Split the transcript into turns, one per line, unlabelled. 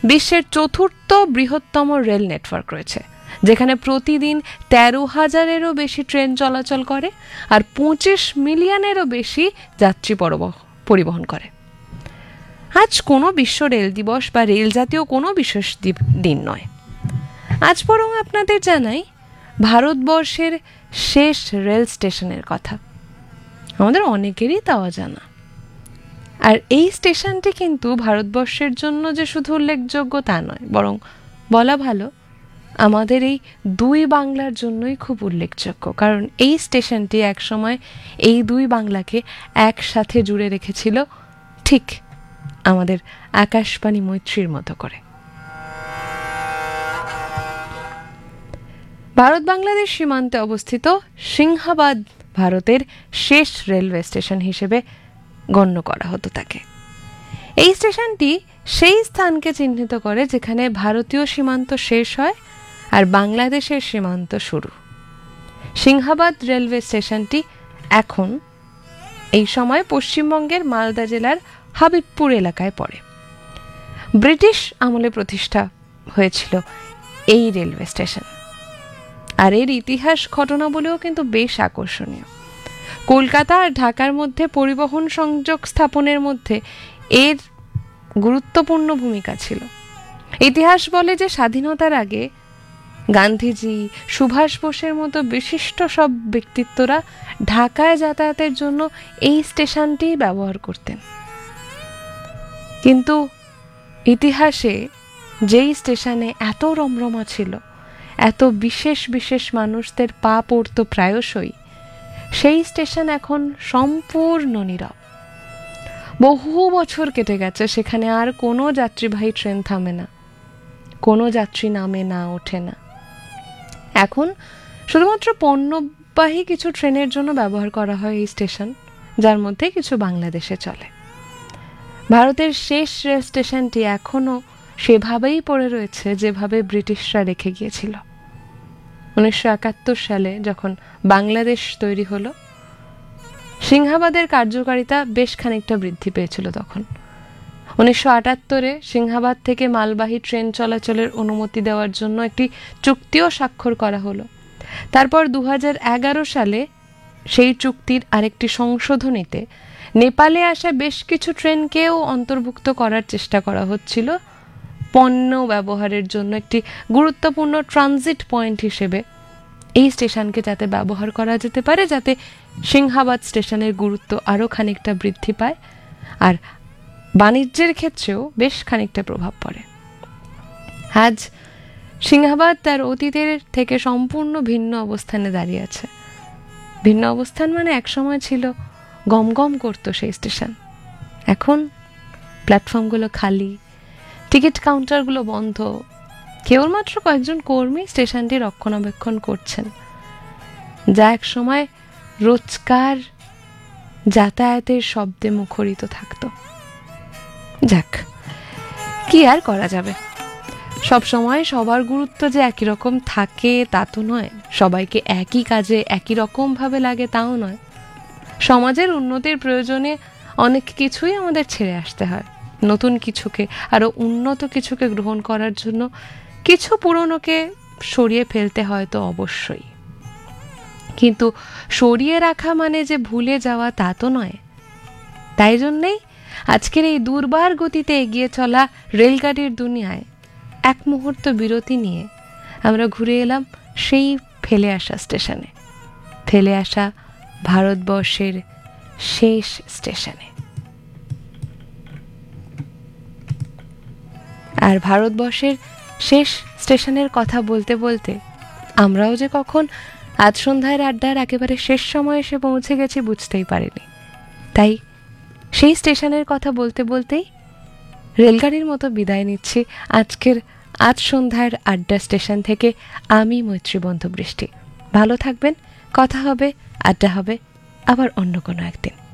বিশ্বের চতুর্থ বৃহত্তম রেল নেটওয়ার্ক রয়েছে, যেখানে প্রতিদিন 13,000-এরও বেশি ট্রেন চলাচল করে আর 25 মিলিয়নেরও বেশি যাত্রী পরিবহন করে। আজ কোনো বিশ্ব রেল দিবস বা রেল জাতীয় কোনো বিশেষ দিন নয়। আজ বরং আপনাদের জানাই ভারতবর্ষের শেষ রেল স্টেশনের কথা। আমাদের অনেকেরই তা অজানা। আর এই স্টেশনটি কিন্তু ভারতবর্ষের জন্য যে শুধু উল্লেখযোগ্য তা নয়, বরং বলা ভালো আমাদের এই দুই বাংলার জন্যই খুব উল্লেখযোগ্য, কারণ এই স্টেশনটি একসময় এই দুই বাংলাকে একসাথে জুড়ে রেখেছিল, ঠিক আমাদের আকাশবাণী মৈত্রীর মতো করে। ভারত বাংলাদেশ সীমান্তে অবস্থিত সিংহাবাদ ভারতের শেষ রেলওয়ে স্টেশন হিসেবে গণ্য করা হতো তাকে। এই স্টেশনটি সেই স্থানকে চিহ্নিত করে যেখানে ভারতীয় সীমান্ত শেষ হয় আর বাংলাদেশের সীমান্ত শুরু। সিংহাবাদ রেলওয়ে স্টেশনটি এখন এই সময় পশ্চিমবঙ্গের মালদা জেলার হাবিবপুর এলাকায় পড়ে। ব্রিটিশ আমলে প্রতিষ্ঠা হয়েছিল এই রেলওয়ে স্টেশন, আর এর ইতিহাস ঘটনাবলীও কিন্তু বেশ আকর্ষণীয়। কলকাতা আর ঢাকার মধ্যে পরিবহন সংযোগ স্থাপনের মধ্যে এর গুরুত্বপূর্ণ ভূমিকা ছিল। ইতিহাস বলে যে স্বাধীনতার আগে গান্ধীজি, সুভাষ বোসের মতো বিশিষ্ট সব ব্যক্তিত্বরা ঢাকায় যাতায়াতের জন্য এই স্টেশনটি ব্যবহার করতেন। কিন্তু ইতিহাসে যেই স্টেশনে এত রমরমা ছিল, এত বিশেষ বিশেষ মানুষদের পা পড়তো প্রায়শই, সেই স্টেশন এখন সম্পূর্ণ নীরব। বহু বছর কেটে গেছে, সেখানে আর কোনো যাত্রীবাহী ট্রেন থামে না, কোনো যাত্রী নামে না, ওঠে না। এখন শুধুমাত্র পণ্যবাহী কিছু ট্রেনের জন্য ব্যবহার করা হয় এই স্টেশন, যার মধ্যে কিছু বাংলাদেশে চলে। ভারতের শেষ রেল স্টেশনটি এখনো সেভাবেই পড়ে রয়েছে যেভাবে ব্রিটিশরা রেখে গিয়েছিল। 1971 সালে যখন বাংলাদেশ তৈরি হলো, সিংহাবাদের কার্যকারিতা বেশ খানিকটা বৃদ্ধি পেয়েছিল তখন। 1978-এ সিংহাবাদ থেকে মালবাহী ট্রেন চলাচলের অনুমতি দেওয়ার জন্য একটি চুক্তিও স্বাক্ষর করা হলো। তারপর 2011 সালে সেই চুক্তির আরেকটি সংশোধনীতে নেপালে আসা বেশ কিছু ট্রেনকেও অন্তর্ভুক্ত করার চেষ্টা করা হচ্ছিল, পণ্য ব্যবহারের জন্য একটি গুরুত্বপূর্ণ ট্রানজিট পয়েন্ট হিসেবে এই স্টেশনকে যাতে ব্যবহার করা যেতে পারে, যাতে সিংহাবাদ স্টেশনের গুরুত্ব আরও খানিকটা বৃদ্ধি পায় আর বাণিজ্যের ক্ষেত্রেও বেশ খানিকটা প্রভাব পড়ে। আজ সিংহাবাদ তার অতীতের থেকে সম্পূর্ণ ভিন্ন অবস্থানে দাঁড়িয়ে আছে। ভিন্ন অবস্থান মানে একসময় ছিল গমগম করতো সেই স্টেশন, এখন প্ল্যাটফর্মগুলো খালি, টিকিট কাউন্টারগুলো বন্ধ, কেবলমাত্র কয়েকজন কর্মী স্টেশনটি রক্ষণাবেক্ষণ করছেন, যা এক সময় রোজকার যাতায়াতের শব্দে মুখরিত থাকতো। যাক, কি আর করা যাবে, সব সময় সবার গুরুত্ব যে একই রকম থাকে তা তো নয়, সবাইকে একই কাজে একই রকম ভাবে লাগে তাও নয়। সমাজের উন্নতির প্রয়োজনে অনেক কিছুই আমাদের ছেড়ে আসতে হয়, নতুন কিছুকে, আরো উন্নত কিছুকে গ্রহণ করার জন্য কিছু পুরনোকে সরিয়ে ফেলতে হয় তো অবশ্যই, কিন্তু সরিয়ে রাখা মানে যে ভুলে যাওয়া তা তো নয়। তাই জন্যেই আজকের এই দুর্বার গতিতে এগিয়ে চলা রেলগাড়ির দুনিয়ায় এক মুহূর্ত বিরতি নিয়ে আমরা ঘুরে এলাম সেই ফেলে আসা স্টেশনে, ফেলে আসা ভারতবর্ষের শেষ স্টেশনে। আর ভারতবর্ষের শেষ স্টেশনের কথা বলতে বলতে আমরাও যে কখন আজ সন্ধ্যার আড্ডার একেবারে শেষ সময় এসে পৌঁছে গেছি বুঝতেই পারিনি। তাই সেই স্টেশনের কথা বলতে বলতেই রেলগাড়ির মতো বিদায় নিচ্ছি আজকের আজ সন্ধ্যার আড্ডা স্টেশন থেকে। আমি মৈত্রী বন্ধু বৃষ্টি। ভালো থাকবেন, কথা হবে, আড্ডা হবে আবার অন্য কোনো একদিন।